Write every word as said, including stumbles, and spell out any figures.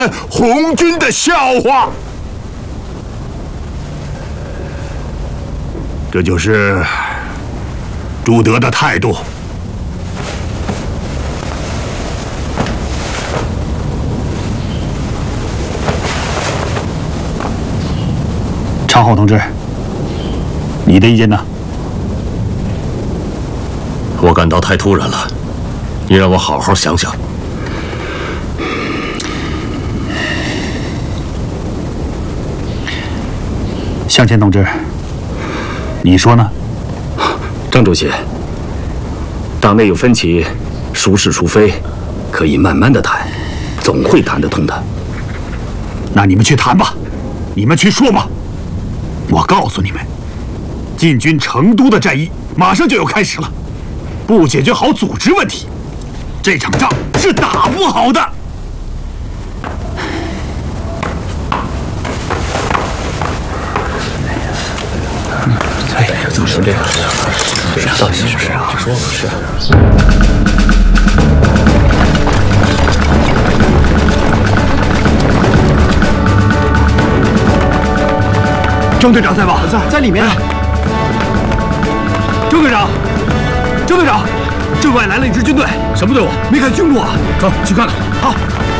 红军的笑话。这就是朱德的态度。 常浩同志，你的意见呢？ 我感到太突然了，你让我好好想想。 向前同志，你说呢？ 张主席，党内有分歧，孰是孰非，可以慢慢的谈，总会谈得通的。 那你们去谈吧，你们去说吧。我告诉你们，进军成都的战役马上就要开始了，不解决好组织问题，这场仗是打不好的。 哎呀，怎么是这样？这到底是不是啊？说是。 郑队长在吧？ 在，在里面。 郑队长，郑队长，镇外来了一支军队， 什么队伍？ 没看清楚啊。 走，去看看。 好。